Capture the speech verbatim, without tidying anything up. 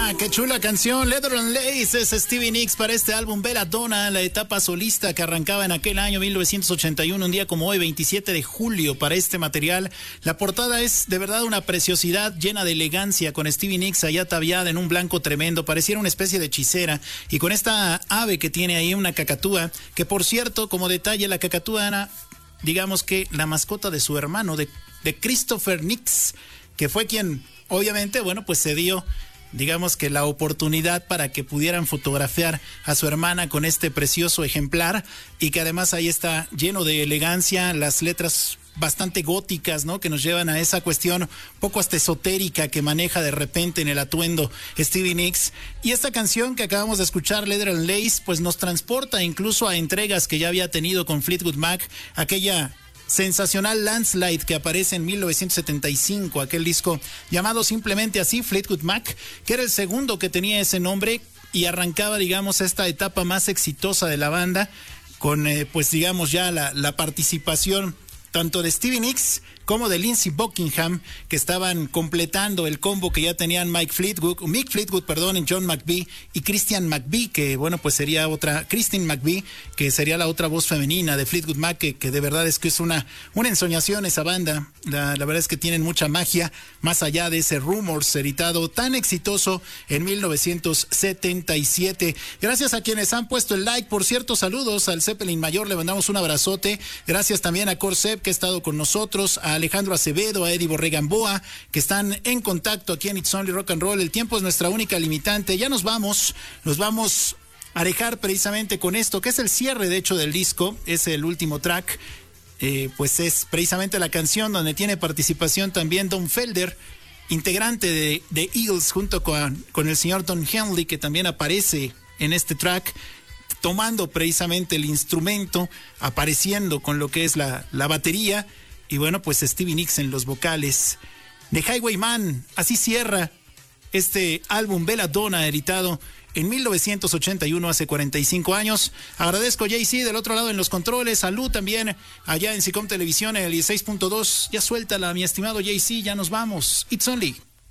Ah, qué chula canción. Leather and Lace es Stevie Nicks para este álbum Belladonna, la etapa solista que arrancaba en aquel año mil novecientos ochenta y uno, un día como hoy, veintisiete de julio, para este material. La portada es de verdad una preciosidad llena de elegancia, con Stevie Nicks allá ataviada en un blanco tremendo, pareciera una especie de hechicera, y con esta ave que tiene ahí, una cacatúa, que por cierto, como detalle, la cacatúa era, digamos que, la mascota de su hermano, de, de Christopher Nicks, que fue quien, obviamente, bueno, pues se dio, digamos que la oportunidad para que pudieran fotografiar a su hermana con este precioso ejemplar, y que además ahí está lleno de elegancia, las letras bastante góticas, ¿no?, que nos llevan a esa cuestión poco hasta esotérica que maneja de repente en el atuendo Stevie Nicks. Y esta canción que acabamos de escuchar, Leather and Lace, pues nos transporta incluso a entregas que ya había tenido con Fleetwood Mac, aquella sensacional Landslide que aparece en mil novecientos setenta y cinco, aquel disco llamado simplemente así, Fleetwood Mac, que era el segundo que tenía ese nombre y arrancaba, digamos, esta etapa más exitosa de la banda, con eh, pues digamos ya la, la participación tanto de Stevie Nicks como de Lindsey Buckingham, que estaban completando el combo que ya tenían Mike Fleetwood, Mick Fleetwood, perdón, en John McVie, y Christian McVie, que bueno, pues sería otra, Christine McVie, que sería la otra voz femenina de Fleetwood Mac, que, que de verdad es que es una, una ensoñación esa banda. La, la verdad es que tienen mucha magia, más allá de ese Rumors editado tan exitoso en mil novecientos setenta y siete. Gracias a quienes han puesto el like, por cierto, saludos al Zeppelin Mayor, le mandamos un abrazote. Gracias también a Corsep, que ha estado con nosotros, a Alejandro Acevedo, a Eddie Borregamboa, que están en contacto aquí en It's Only Rock and Roll. El tiempo es nuestra única limitante. Ya nos vamos, nos vamos a dejar precisamente con esto, que es el cierre, de hecho, del disco. Es el último track, eh, pues es precisamente la canción donde tiene participación también Don Felder, integrante de, de Eagles, junto con, con el señor Don Henley, que también aparece en este track, tomando precisamente el instrumento, apareciendo con lo que es la, la batería. Y bueno, pues Stevie Nicks en los vocales. The Highwayman, así cierra este álbum Belladonna, editado en mil novecientos ochenta y uno, hace cuarenta y cinco años. Agradezco a Jay-Z del otro lado en los controles. Salud también allá en Sicom Televisión en el dieciséis punto dos. Ya suéltala, mi estimado Jay-Z, ya nos vamos. It's Only